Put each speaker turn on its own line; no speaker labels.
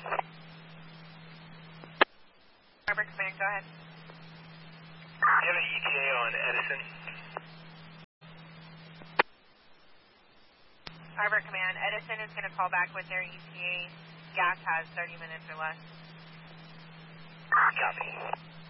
Harbor Command, go ahead.
You have an ETA on Edison?
Harbor Command, Edison is going to call back with their ETA. Gas has 30 minutes or less.
Copy.